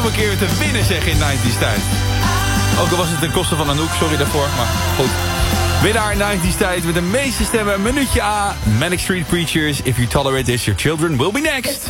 om een keer te winnen zeg in 90's tijd. Ook al was het ten koste van Anouk, sorry daarvoor, maar goed. Winnaar 90's tijd met de meeste stemmen, minuutje A. Manic Street Preachers, If You Tolerate This, Your Children Will Be Next.